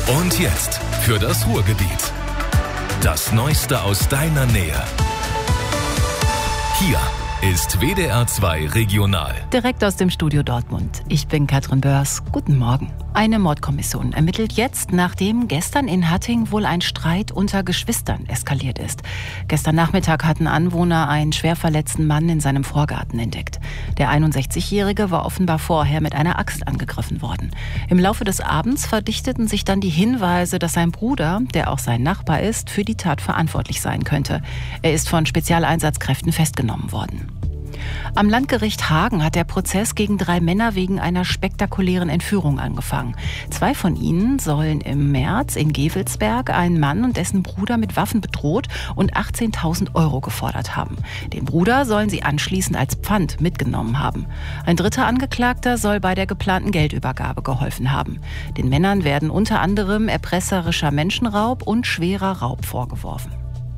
Und jetzt für das Ruhrgebiet. Das Neueste aus deiner Nähe. Hier ist WDR 2 Regional. Direkt aus dem Studio Dortmund. Ich bin Katrin Börs. Guten Morgen. Eine Mordkommission ermittelt jetzt, nachdem gestern in Hatting wohl ein Streit unter Geschwistern eskaliert ist. Gestern Nachmittag hatten Anwohner einen schwer verletzten Mann in seinem Vorgarten entdeckt. Der 61-Jährige war offenbar vorher mit einer Axt angegriffen worden. Im Laufe des Abends verdichteten sich dann die Hinweise, dass sein Bruder, der auch sein Nachbar ist, für die Tat verantwortlich sein könnte. Er ist von Spezialeinsatzkräften festgenommen worden. Am Landgericht Hagen hat der Prozess gegen 3 Männer wegen einer spektakulären Entführung angefangen. 2 von ihnen sollen im März in Gevelsberg einen Mann und dessen Bruder mit Waffen bedroht und 18.000 € gefordert haben. Den Bruder sollen sie anschließend als Pfand mitgenommen haben. Ein dritter Angeklagter soll bei der geplanten Geldübergabe geholfen haben. Den Männern werden unter anderem erpresserischer Menschenraub und schwerer Raub vorgeworfen.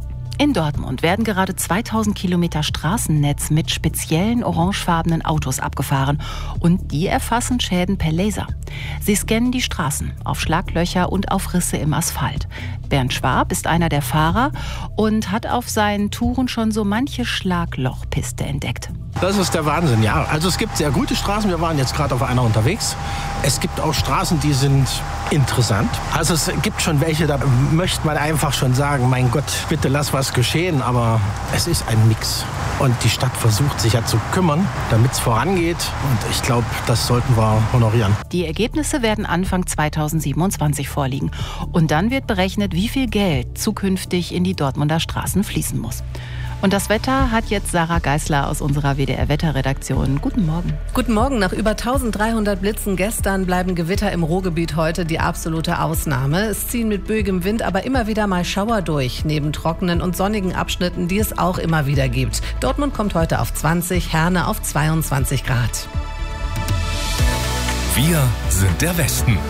In Dortmund werden gerade 2000 Kilometer Straßennetz mit speziellen orangefarbenen Autos abgefahren und die erfassen Schäden per Laser. Sie scannen die Straßen auf Schlaglöcher und auf Risse im Asphalt. Bernd Schwab ist einer der Fahrer und hat auf seinen Touren schon so manche Schlaglochpiste entdeckt. Das ist der Wahnsinn, ja. Also es gibt sehr gute Straßen, wir waren jetzt gerade auf einer unterwegs. Es gibt auch Straßen, die sind interessant. Also es gibt schon welche, da möchte man einfach schon sagen, mein Gott, bitte lass was geschehen. Aber es ist ein Mix. Und die Stadt versucht sich ja zu kümmern, damit es vorangeht. Und ich glaube, das sollten wir honorieren. Die Ergebnisse werden Anfang 2027 vorliegen. Und dann wird berechnet, wie viel Geld zukünftig in die Dortmunder Straßen fließen muss. Und das Wetter hat jetzt Sarah Geisler aus unserer WDR-Wetterredaktion. Guten Morgen. Guten Morgen. Nach über 1300 Blitzen gestern bleiben Gewitter im Ruhrgebiet heute die absolute Ausnahme. Es ziehen mit böigem Wind aber immer wieder mal Schauer durch, neben trockenen und sonnigen Abschnitten, die es auch immer wieder gibt. Dortmund kommt heute auf 20, Herne auf 22 Grad. Wir sind der Westen.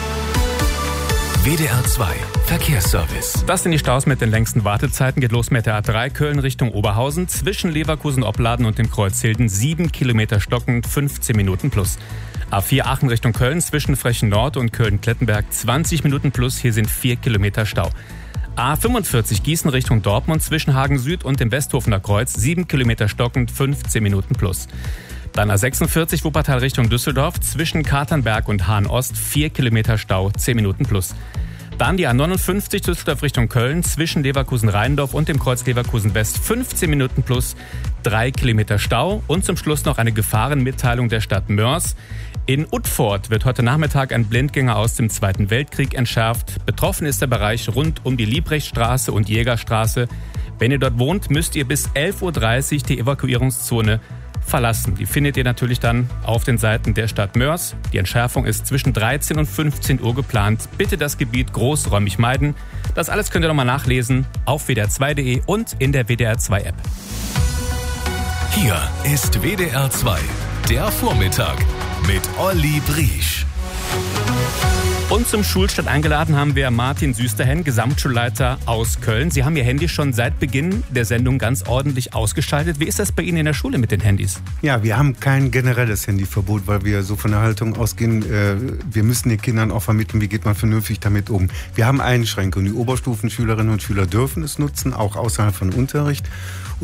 WDR 2 Verkehrsservice. Das sind die Staus mit den längsten Wartezeiten. Geht los mit der A3 Köln Richtung Oberhausen. Zwischen Leverkusen-Opladen und dem Kreuz Hilden 7 Kilometer stockend, 15 Minuten plus. A4 Aachen Richtung Köln zwischen Frechen Nord und Köln-Klettenberg 20 Minuten plus. Hier sind 4 Kilometer Stau. A45 Gießen Richtung Dortmund zwischen Hagen Süd und dem Westhofener Kreuz 7 Kilometer stockend, 15 Minuten plus. Dann A46 Wuppertal Richtung Düsseldorf zwischen Katernberg und Hahn-Ost 4 Kilometer Stau, 10 Minuten plus. Dann die A59 Düsseldorf Richtung Köln zwischen Leverkusen-Rheindorf und dem Kreuz Leverkusen-West 15 Minuten plus, 3 Kilometer Stau. Und zum Schluss noch eine Gefahrenmitteilung der Stadt Mörs. In Utford wird heute Nachmittag ein Blindgänger aus dem Zweiten Weltkrieg entschärft. Betroffen ist der Bereich rund um die Liebrechtstraße und Jägerstraße. Wenn ihr dort wohnt, müsst ihr bis 11.30 Uhr die Evakuierungszone verlassen. Die findet ihr natürlich dann auf den Seiten der Stadt Mörs. Die Entschärfung ist zwischen 13 und 15 Uhr geplant. Bitte das Gebiet großräumig meiden. Das alles könnt ihr nochmal nachlesen auf wdr2.de und in der WDR 2 App. Hier ist WDR 2, der Vormittag mit Olli Briesch. Und zum Schulstart eingeladen haben wir Martin Süsterhen, Gesamtschulleiter aus Köln. Sie haben Ihr Handy schon seit Beginn der Sendung ganz ordentlich ausgeschaltet. Wie ist das bei Ihnen in der Schule mit den Handys? Ja, wir haben kein generelles Handyverbot, weil wir so von der Haltung ausgehen, wir müssen den Kindern auch vermitteln, wie geht man vernünftig damit um. Wir haben Einschränkungen. Die Oberstufenschülerinnen und Schüler dürfen es nutzen, auch außerhalb von Unterricht.